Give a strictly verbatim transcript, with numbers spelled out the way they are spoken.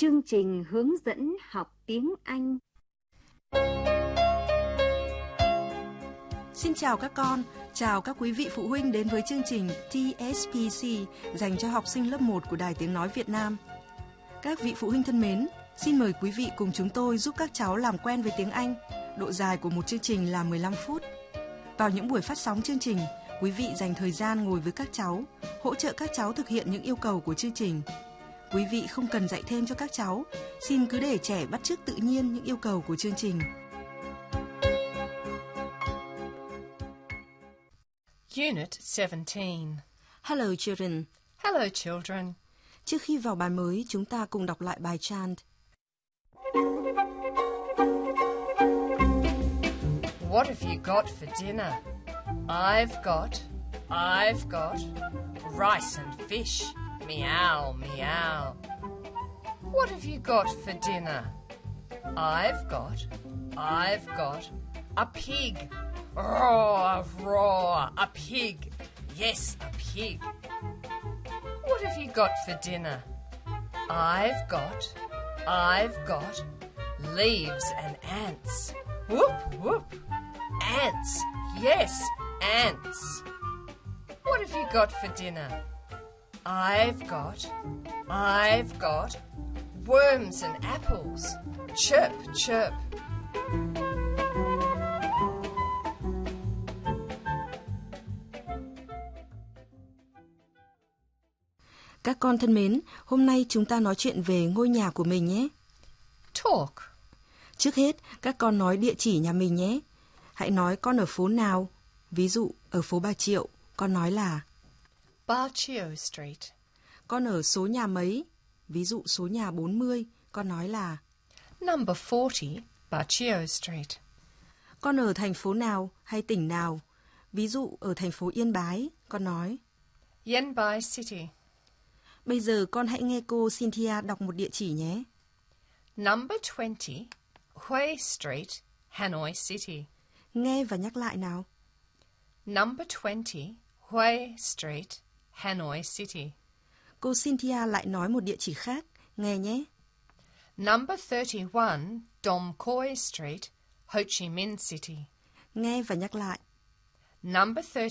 chương trình hướng dẫn học tiếng Anh. Xin chào các con, chào các quý vị phụ huynh đến với chương trình tê ét pê xê dành cho học sinh lớp một của Đài Tiếng Nói Việt Nam. Các vị phụ huynh thân mến, xin mời quý vị cùng chúng tôi giúp các cháu làm quen với tiếng Anh. Độ dài của một chương trình là mười lăm phút. Vào những buổi phát sóng chương trình, quý vị dành thời gian ngồi với các cháu, hỗ trợ các cháu thực hiện những yêu cầu của chương trình. Quý vị không cần dạy thêm cho các cháu, xin cứ để trẻ bắt chước tự nhiên những yêu cầu của chương trình. Unit seventeen. Hello children. Hello, children. Trước khi vào bài mới, chúng ta cùng đọc lại bài chant. What have you got for dinner? I've got, I've got rice and fish. Meow, meow. What have you got for dinner? I've got, I've got a pig. Roar, roar, a pig. Yes, a pig. What have you got for dinner? I've got, I've got leaves and ants. Whoop, whoop. Ants. Yes, ants. What have you got for dinner? I've got, I've got worms and apples. Chirp, chirp. Các con thân mến, hôm nay chúng ta nói chuyện về ngôi nhà của mình nhé. Talk. Trước hết, các con nói địa chỉ nhà mình nhé. Hãy nói con ở phố nào. Ví dụ, ở phố Bà Triệu, con nói là Ba Chio Street. Con ở số nhà mấy. Ví dụ số nhà bốn mươi, con nói là Number forty, Ba Chio Street. Con ở thành phố nào hay tỉnh nào. Ví dụ ở thành phố Yên Bái, con nói Yen Bai City. Bây giờ con hãy nghe cô Cynthia đọc một địa chỉ nhé. Number twenty, Hui Street, Hanoi City. Nghe và nhắc lại nào. Number twenty, Hui Street, Hanoi City. Cô Cynthia lại nói một địa chỉ khác, nghe nhé. Number thirty-one, Dom Coi Street, Ho Chi Minh City. Nghe và nhắc lại. Number